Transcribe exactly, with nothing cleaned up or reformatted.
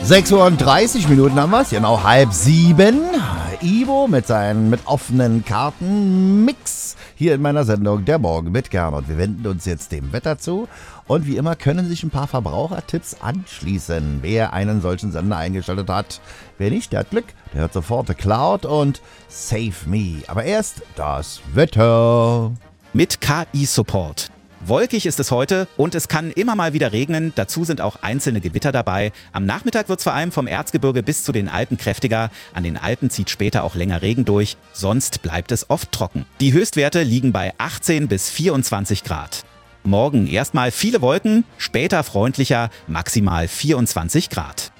sechs Uhr und dreißig Minuten haben wir es, genau halb sieben. Ivo mit seinen mit offenen Karten Mix hier in meiner Sendung Der Morgen mit Gernot. Wir wenden uns jetzt dem Wetter zu und wie immer können sich ein paar Verbrauchertipps anschließen. Wer einen solchen Sender eingeschaltet hat, wer nicht, der hat Glück, der hört sofort The Cloud und Save Me. Aber erst das Wetter. Mit K I-Support. Wolkig ist es heute und es kann immer mal wieder regnen. Dazu sind auch einzelne Gewitter dabei. Am Nachmittag wird es vor allem vom Erzgebirge bis zu den Alpen kräftiger. An den Alpen zieht später auch länger Regen durch. Sonst bleibt es oft trocken. Die Höchstwerte liegen bei achtzehn bis vierundzwanzig Grad. Morgen erstmal viele Wolken, später freundlicher, maximal vierundzwanzig Grad.